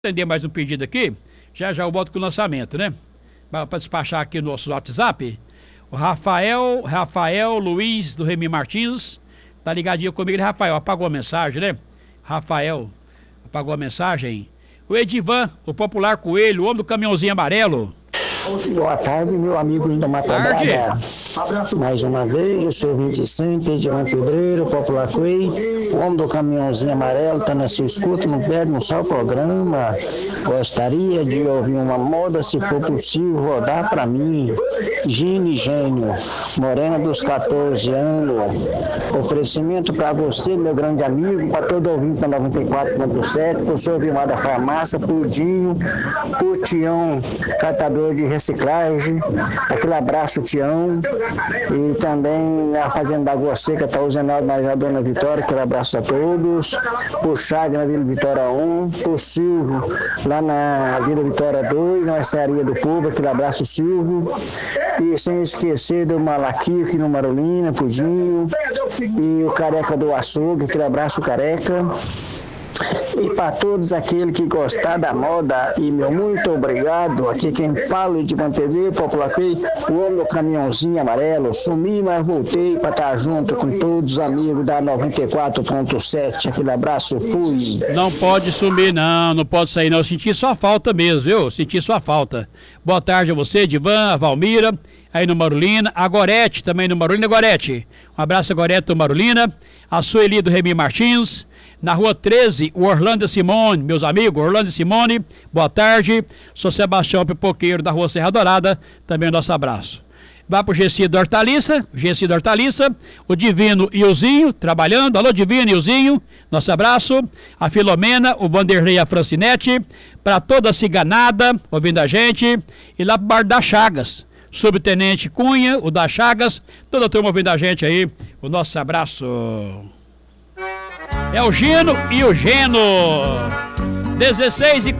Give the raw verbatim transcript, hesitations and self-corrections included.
Atender mais um pedido aqui, já já eu volto com o lançamento, né? Para despachar aqui no nosso WhatsApp. O Rafael, Rafael Luiz do Remy Martins, tá ligadinho comigo. Ele, Rafael, apagou a mensagem, né? Rafael, apagou a mensagem. O Edivan, o popular Coelho, o homem do caminhãozinho amarelo. Boa tarde, meu amigo da Matabrada. Mais uma vez, eu sou vinte e cinco, Edivan Pedreiro, popular Coelho, o homem do caminhãozinho amarelo, tá na sua escuta, não perde um só programa. Gostaria de ouvir uma moda, se for possível, rodar pra mim. Gine Gênio, Morena dos catorze anos. Oferecimento pra você, meu grande amigo, pra todo ouvinte da noventa e quatro ponto sete, pro senhor Vilmar da Farmácia, pro Dinho, pro Tião, catador de reciclagem. Aquele abraço, Tião. E também a Fazenda da Água Seca, tá usando mais a Dona Vitória, aquele abraço a todos. Pro Chag na Vila Vitória um, pro Silvio lá na Vila Vitória dois, na Mercearia do Povo, aquele abraço, Silvio. E sem esquecer do Malaquio aqui no Marolina, Pudinho. E o Careca do Açougue, aquele abraço, Careca. E para todos aqueles que gostar da moda, e meu muito obrigado. Aqui quem fala é de Pedreiro, popular Coelho, o homem do caminhãozinho amarelo. Sumi, mas voltei para estar junto com todos os amigos da noventa e quatro ponto sete. Aquele abraço, fui. Não pode sumir, não, não pode sair, não. Eu senti sua falta mesmo, viu? Senti sua falta. Boa tarde a você, Edivan, a Valmira, aí no Marolina, a Gorete também no Marolina. Gorete, um abraço a Gorete do Marolina, a Sueli do Remy Martins. Na rua treze, o Orlando Simone, meus amigos, Orlando Simone, boa tarde. Sou Sebastião Pipoqueiro da rua Serra Dourada, também nosso abraço. Vai pro Gessi da Hortaliça, Gessi da Hortaliça, o Divino e o Zinho, trabalhando. Alô, Divino e o Zinho, nosso abraço. A Filomena, o Vanderlei e a Francinete, para toda a ciganada, ouvindo a gente. E lá pro Bar das Chagas, Subtenente Cunha, o das Chagas, toda a turma ouvindo a gente aí, o nosso abraço. É o Gino e o Geno. dezesseis e